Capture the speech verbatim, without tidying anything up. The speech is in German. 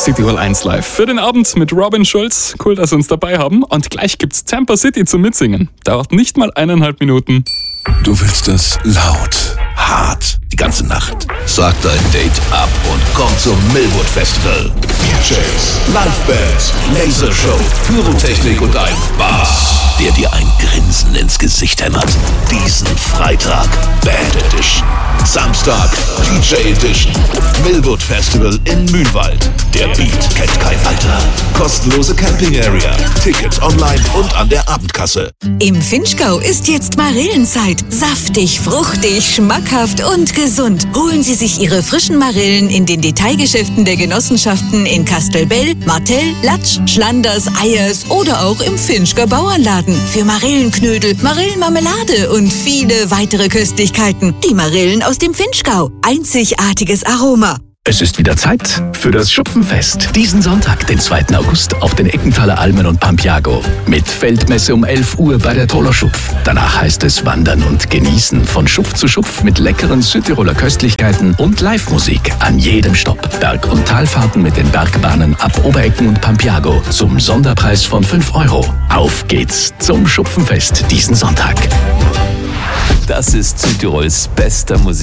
City Hall eins live für den Abend mit Robin Schulz. Cool, dass Sie uns dabei haben. Und gleich gibt's Tampa City zum Mitsingen. Dauert nicht mal eineinhalb Minuten. Du willst es laut, hart, die ganze Nacht. Sag dein Date ab und komm zum Millwood Festival. D Js, Livebands, Lasershow, Pyrotechnik und ein Bass, der dir ein Grinsen ins Gesicht hämmert. Diesen Freitag Band Edition. Samstag D J Edition. Millwood Festival in Mülwald. Der Beat kennt kein Alter. Kostenlose Camping Area. Tickets online und an der Abendkasse. Im Vinschgau ist jetzt Marillenzeit. Saftig, fruchtig, schmackhaft und gesund. Holen Sie sich Ihre frischen Marillen in den Detailgeschäften der Genossenschaften in Kastelbell, Martell, Latsch, Schlanders, Eyers oder auch im Vinschger Bauernladen. Für Marillenknödel, Marillenmarmelade und viele weitere Köstlichkeiten. Die Marillen aus dem Vinschgau. Einzigartiges Aroma. Es ist wieder Zeit für das Schupfenfest. Diesen Sonntag, den zweiten August, auf den Eckenthaler Almen und Pampiago. Mit Feldmesse um elf Uhr bei der Toller Schupf. Danach heißt es Wandern und Genießen von Schupf zu Schupf mit leckeren Südtiroler Köstlichkeiten und Live-Musik an jedem Stopp. Berg- und Talfahrten mit den Bergbahnen ab Oberecken und Pampiago zum Sonderpreis von fünf Euro. Auf geht's zum Schupfenfest diesen Sonntag. Das ist Südtirols bester Musik.